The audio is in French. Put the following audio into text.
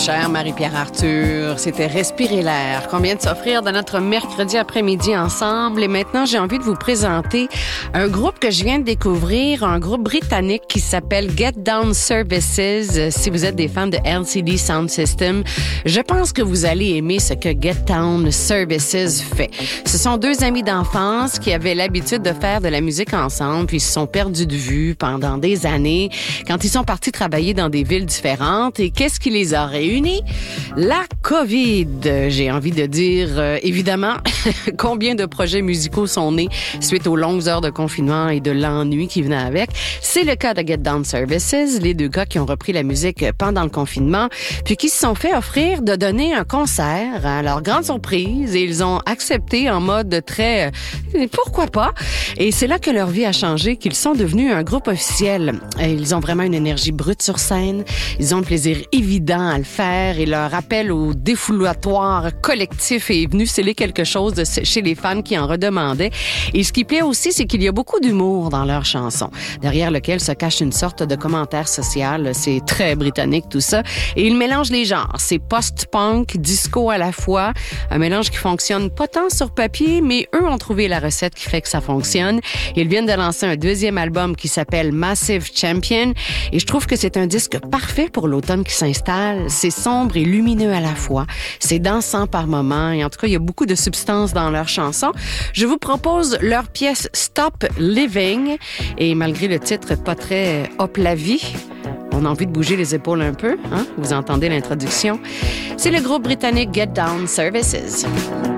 chère Marie-Pierre Arthur. C'était Respirer l'air qu'on vient de s'offrir de notre mercredi après-midi ensemble. Et maintenant, j'ai envie de vous présenter un groupe que je viens de découvrir, un groupe britannique qui s'appelle Get Down Services. Si vous êtes des fans de LCD Sound System, je pense que vous allez aimer ce que Get Down Services fait. Ce sont deux amis d'enfance qui avaient l'habitude de faire de la musique ensemble, puis ils se sont perdus de vue pendant des années quand ils sont partis travailler dans des villes différentes. Et qu'est-ce qui les a réunis? La COVID. J'ai envie de dire, évidemment, combien de projets musicaux sont nés suite aux longues heures de confinement et de l'ennui qui venait avec. C'est le cas de Get Down Services, les deux gars qui ont repris la musique pendant le confinement, puis qui se sont fait offrir de donner un concert à leur grande surprise, et ils ont accepté en mode très pourquoi pas. Et c'est là que leur vie a changé, qu'ils sont devenus un groupe officiel. Ils ont vraiment une énergie brute sur scène. Ils ont un plaisir évident à le faire, et leur appel au défouloir collectif est venu sceller quelque chose chez les fans qui en redemandaient. Et ce qui plaît aussi, c'est qu'il y a beaucoup d'humour dans leurs chansons, derrière lequel se cache une sorte de commentaire social. C'est très britannique tout ça. Et ils mélangent les genres. C'est post-punk, disco à la fois. Un mélange qui fonctionne pas tant sur papier, mais eux ont trouvé la recette qui fait que ça fonctionne. Ils viennent de lancer un deuxième album qui s'appelle Massive Champion. Et je trouve que c'est un disque parfait pour l'automne qui s'installe. C'est sombre et lumineux à la fois. C'est dansant par moments. Et en tout cas, il y a beaucoup de substance dans leurs chansons. Je vous propose leur pièce Stop Living. Et malgré le titre pas très hop la vie, on a envie de bouger les épaules un peu, hein? Vous entendez l'introduction. C'est le groupe britannique Get Down Services.